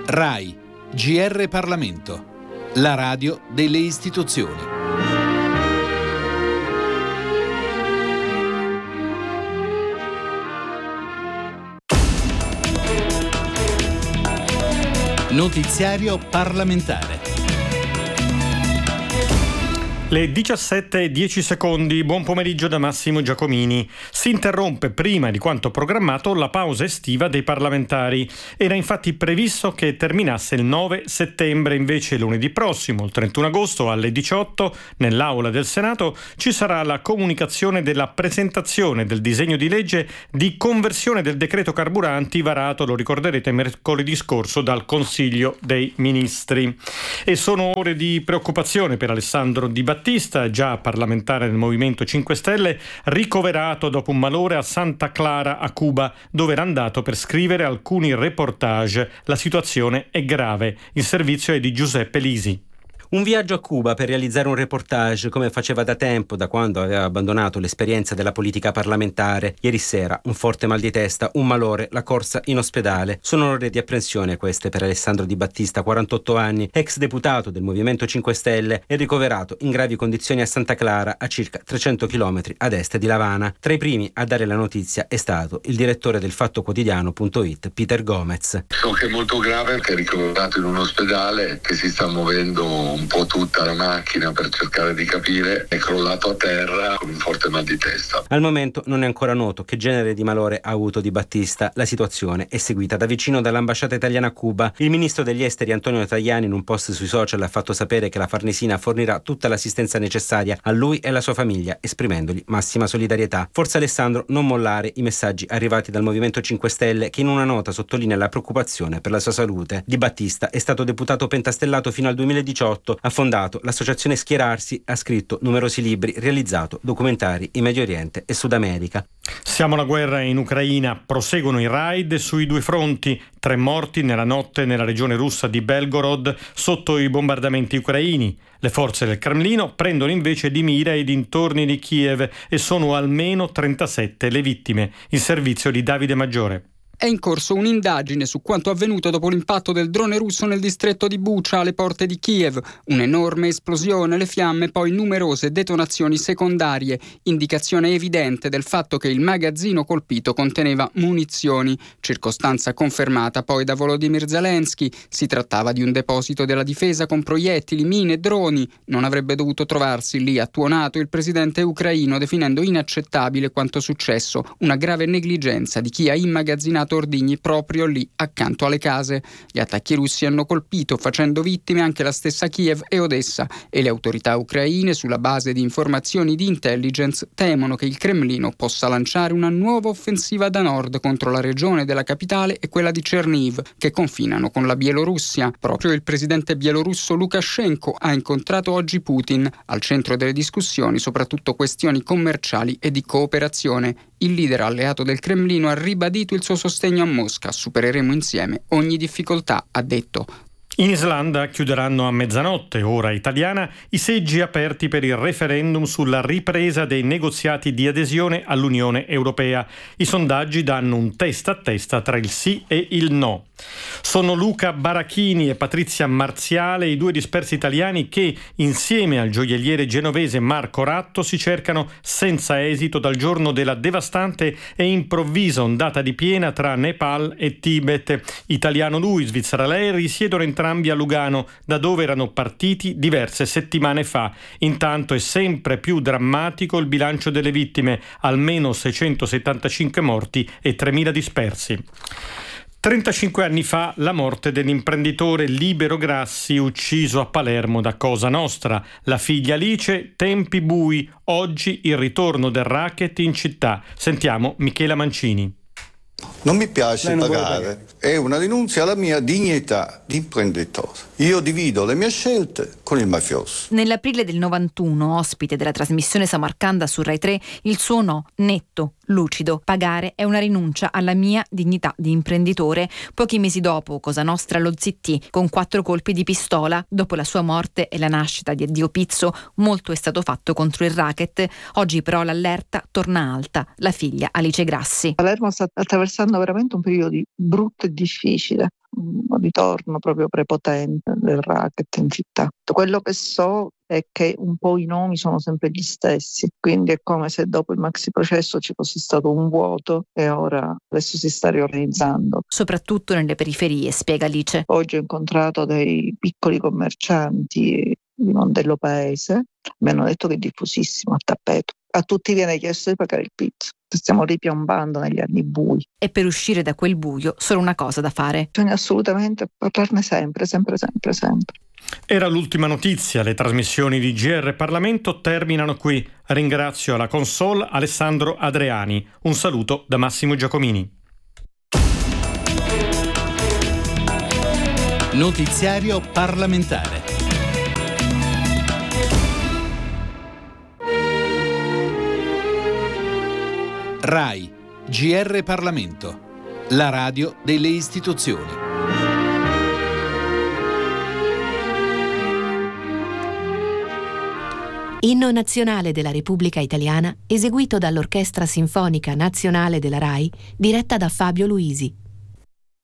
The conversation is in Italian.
RAI, GR Parlamento, la radio delle istituzioni. Notiziario parlamentare. Le 17:10, buon pomeriggio da Massimo Giacomini. Si interrompe prima di quanto programmato la pausa estiva dei parlamentari. Era infatti previsto che terminasse il 9 settembre, invece lunedì prossimo, il 31 agosto alle 18, nell'Aula del Senato ci sarà la comunicazione della presentazione del disegno di legge di conversione del decreto carburanti varato, lo ricorderete, mercoledì scorso dal Consiglio dei Ministri. E sono ore di preoccupazione per Alessandro Di Battista, già parlamentare del Movimento 5 Stelle, ricoverato dopo un malore a Santa Clara a Cuba, dove era andato per scrivere alcuni reportage. La situazione è grave. Il servizio è di Giuseppe Lisi. Un viaggio a Cuba per realizzare un reportage, come faceva da tempo, da quando aveva abbandonato l'esperienza della politica parlamentare. Ieri sera un forte mal di testa, un malore, la corsa in ospedale. Sono ore di apprensione queste per Alessandro Di Battista, 48 anni, ex deputato del Movimento 5 Stelle e ricoverato in gravi condizioni a Santa Clara, a circa 300 km ad est di La Habana. Tra i primi a dare la notizia è stato il direttore del FattoQuotidiano.it, Peter Gomez. So che è molto grave, che è ricoverato in un ospedale, che si sta muovendo un po' tutta la macchina per cercare di capire, è crollato a terra con un forte mal di testa. Al momento non è ancora noto che genere di malore ha avuto Di Battista. La situazione è seguita da vicino dall'ambasciata italiana a Cuba. Il ministro degli esteri Antonio Tajani in un post sui social ha fatto sapere che la Farnesina fornirà tutta l'assistenza necessaria a lui e alla sua famiglia, esprimendogli massima solidarietà. Forza Alessandro, non mollare i messaggi arrivati dal Movimento 5 Stelle, che in una nota sottolinea la preoccupazione per la sua salute. Di Battista è stato deputato pentastellato fino al 2018, ha fondato l'associazione Schierarsi, ha scritto numerosi libri, realizzato documentari in Medio Oriente e Sud America. Siamo alla guerra in Ucraina, proseguono i raid sui due fronti, 3 morti nella notte nella regione russa di Belgorod sotto i bombardamenti ucraini. Le forze del Cremlino prendono invece di mira i dintorni di Kiev e sono almeno 37 le vittime. Il servizio di Davide Maggiore. È in corso un'indagine su quanto avvenuto dopo l'impatto del drone russo nel distretto di Bucha, alle porte di Kiev. Un'enorme esplosione, le fiamme, poi numerose detonazioni secondarie, indicazione evidente del fatto che il magazzino colpito conteneva munizioni, circostanza confermata poi da Volodymyr Zelensky. Si trattava di un deposito della difesa con proiettili, mine e droni. Non avrebbe dovuto trovarsi lì, ha tuonato il presidente ucraino, definendo inaccettabile quanto successo, una grave negligenza di chi ha immagazzinato ordigni proprio lì accanto alle case. Gli attacchi russi hanno colpito, facendo vittime, anche la stessa Kiev e Odessa, e le autorità ucraine, sulla base di informazioni di intelligence, temono che il Cremlino possa lanciare una nuova offensiva da nord contro la regione della capitale e quella di Cherniv, che confinano con la Bielorussia. Proprio il presidente bielorusso Lukashenko ha incontrato oggi Putin. Al centro delle discussioni soprattutto questioni commerciali e di cooperazione. Il leader alleato del Cremlino ha ribadito il suo sostegno a Mosca. Supereremo insieme ogni difficoltà, ha detto. In Islanda chiuderanno a mezzanotte, ora italiana, i seggi aperti per il referendum sulla ripresa dei negoziati di adesione all'Unione Europea. I sondaggi danno un testa a testa tra il sì e il no. Sono Luca Barachini e Patrizia Marziale, i 2 dispersi italiani che, insieme al gioielliere genovese Marco Ratto, si cercano senza esito dal giorno della devastante e improvvisa ondata di piena tra Nepal e Tibet. Italiano lui, Svizzera lei, risiedono entrambi a Lugano, da dove erano partiti diverse settimane fa. Intanto è sempre più drammatico il bilancio delle vittime, almeno 675 morti e 3.000 dispersi. 35 anni fa la morte dell'imprenditore Libero Grassi, ucciso a Palermo da Cosa Nostra. La figlia Alice, tempi bui, oggi il ritorno del racket in città. Sentiamo Michela Mancini. Non mi piace pagare, è una rinuncia alla mia dignità di imprenditore. Io divido le mie scelte con il mafioso. Nell'aprile del 91, ospite della trasmissione Samarcanda su Rai 3, il suo no, netto, lucido. Pagare è una rinuncia alla mia dignità di imprenditore. Pochi mesi dopo, Cosa Nostra lo zittì con 4 colpi di pistola. Dopo la sua morte e la nascita di Addio Pizzo, molto è stato fatto contro il racket. Oggi però l'allerta torna alta. La figlia Alice Grassi. Palermo sta attraversando veramente un periodo brutto e difficile. ritorno proprio prepotente del racket in città. Quello che so è che un po' i nomi sono sempre gli stessi, quindi è come se dopo il maxi processo ci fosse stato un vuoto e ora adesso si sta riorganizzando. Soprattutto nelle periferie, spiega Alice. Oggi ho incontrato dei piccoli commercianti di Mondello Paese, mi hanno detto che è diffusissimo a tappeto. A tutti viene chiesto di pagare il pizzo. Stiamo ripiombando negli anni bui. E per uscire da quel buio solo una cosa da fare. Bisogna assolutamente parlarne sempre. Era l'ultima notizia. Le trasmissioni di GR Parlamento terminano qui. Ringrazio alla console Alessandro Adriani. Un saluto da Massimo Giacomini. Notiziario parlamentare. RAI, GR Parlamento, la radio delle istituzioni. Inno nazionale della Repubblica Italiana, eseguito dall'Orchestra Sinfonica Nazionale della RAI, diretta da Fabio Luisi.